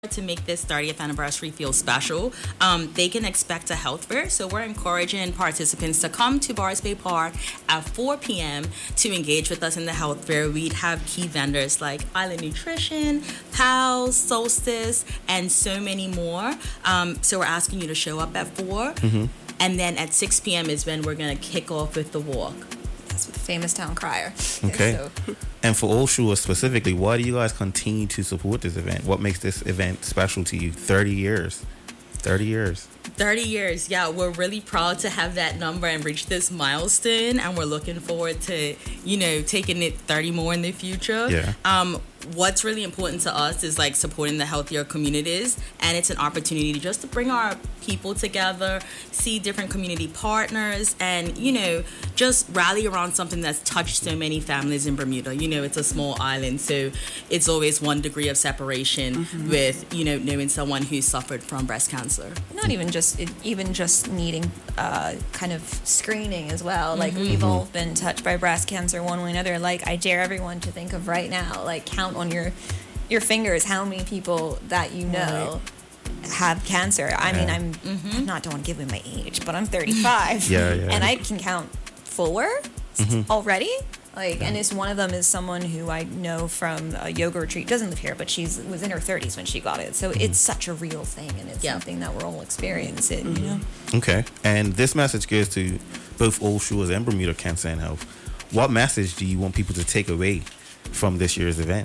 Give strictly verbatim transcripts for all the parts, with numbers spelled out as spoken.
to make this thirtieth anniversary feel special, um, they can expect a health fair. So we're encouraging participants to come to Bars Bay Park at four p.m. to engage with us in the health fair. We'd have key vendors like Island Nutrition, Pals, Solstice, and so many more. Um, so we're asking you to show up at four. Mm-hmm. And then at six p.m. is when we're going to kick off with the walk. That's with the famous town crier. Okay. So. And for Old Shores specifically, why do you guys continue to support this event? What makes this event special to you? thirty years. thirty years. thirty years. Yeah, we're really proud to have that number and reach this milestone. And we're looking forward to, you know, taking it thirty more in the future. Yeah. Um, what's really important to us is like supporting the healthier communities. And it's an opportunity just to bring our people together, see different community partners, and, you know, just rally around something that's touched so many families in Bermuda. You know, it's a small island, so it's always one degree of separation mm-hmm. with, you know, knowing someone who suffered from breast cancer. Not even just, even just needing uh, kind of screening as well. Like, mm-hmm. we've all been touched by breast cancer one way or another. Like, I dare everyone to think of right now, like, count on your your fingers how many people that you know right. have cancer. I yeah. mean, I'm, mm-hmm. I'm not, don't want to give away my age, but I'm thirty-five. yeah, yeah. And I can count four mm-hmm. already. Like, yeah. and it's one of them is someone who I know from a yoga retreat, doesn't live here, but she's was in her thirties when she got it. So mm-hmm. it's such a real thing, and it's yeah. something that we're all experiencing, mm-hmm. you know? Okay. And this message goes to both Old Shores and Bermuda Cancer and Health. What message do you want people to take away from this year's event?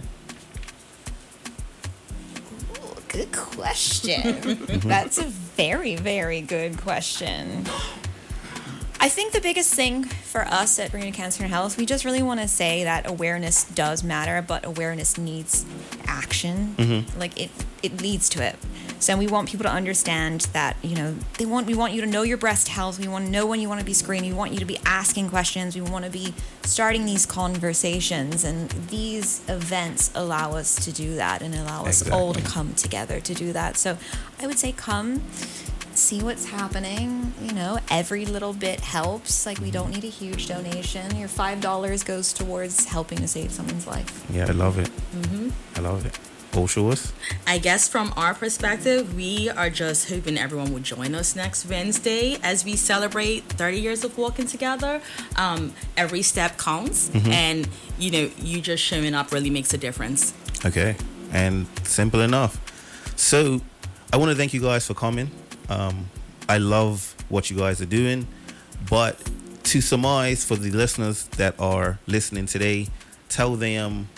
Ooh, good question. mm-hmm. That's a very, very good question. I think the biggest thing for us at Bermuda Cancer and Health, we just really want to say that awareness does matter, but awareness needs action. Mm-hmm. Like it, it leads to it. So we want people to understand that, you know, they want we want you to know your breast health. We want to know when you want to be screened. We want you to be asking questions. We want to be starting these conversations, and these events allow us to do that and allow us exactly. all to come together to do that. So I would say come. See what's happening. You know, every little bit helps. Like, we don't need a huge donation. Your five dollars goes towards helping to save someone's life. Yeah, I love it. Mm-hmm. I love it. Old Shores? I guess from our perspective, we are just hoping everyone will join us next Wednesday as we celebrate thirty years of walking together. Um, every step counts, mm-hmm. and, you know, you just showing up really makes a difference. Okay, and simple enough. So, I want to thank you guys for coming. Um, I love what you guys are doing, but to surmise for the listeners that are listening today, tell them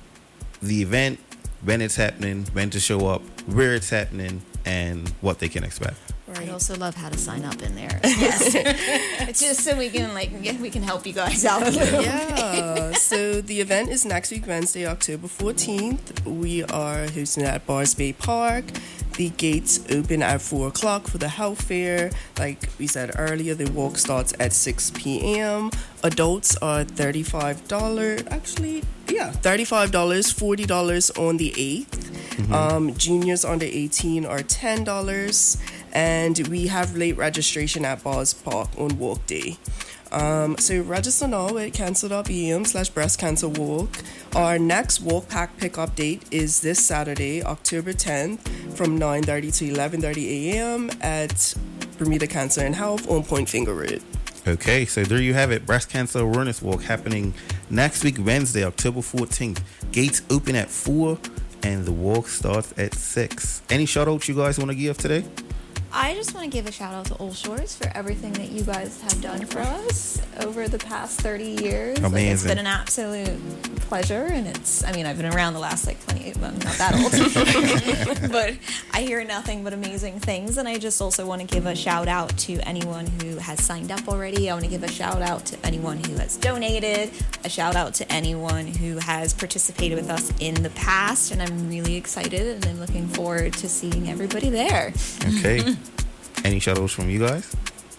the event, when it's happening, when to show up, where it's happening, and what they can expect. Right. I also love how to sign up in there. Yes. It's just so we can like we can help you guys out a little Yeah. bit. So the event is next week, Wednesday, October fourteenth. We are hosting it at Bars Bay Park. The gates open at four o'clock for the health fair. Like we said earlier, the walk starts at six p.m. Adults are thirty-five dollars. Actually, yeah, thirty-five dollars, forty dollars on the eighth. Mm-hmm. Um, juniors under eighteen are ten dollars. And we have late registration at Bars Park on walk day. Um, so register now at cancer.bm slash breast cancer walk. Our next walk pack pickup date is this Saturday, October tenth, from nine thirty to eleven thirty a.m. at Bermuda Cancer and Health on Point Finger Road. Okay, so there you have it. Breast Cancer Awareness Walk happening next week, Wednesday, October fourteenth. Gates open at four and the walk starts at six. Any shout outs you guys want to give today? I just want to give a shout out to Old Shores for everything that you guys have done for us over the past thirty years. Amazing. Like, it's been an absolute pleasure, and it's, I mean, I've been around the last like twenty, well, I'm not that old, but I hear nothing but amazing things. And I just also want to give a shout out to anyone who has signed up already. I want to give a shout out to anyone who has donated, a shout out to anyone who has participated with us in the past, and I'm really excited and I'm looking forward to seeing everybody there. Okay. Any shout outs from you guys?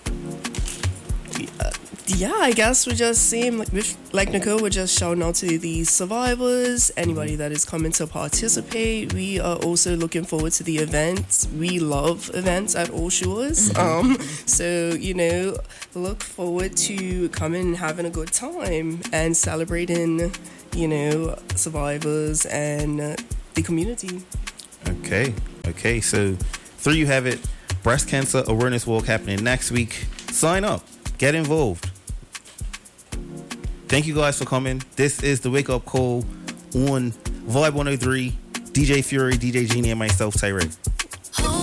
Yeah, yeah, I guess we just seem like, like Nicole, we're just shouting out to the survivors, anybody that is coming to participate. We are also looking forward to the events. We love events at Old Shores. Um, so, you know, look forward to coming and having a good time and celebrating, you know, survivors and uh, the community. Okay. Okay, so there you have it. Breast Cancer Awareness Walk happening next week. Sign up. Get involved. Thank you guys for coming. This is the Wake Up Call on Vibe one oh three. D J Fury, D J Genie, and myself, Tyrek.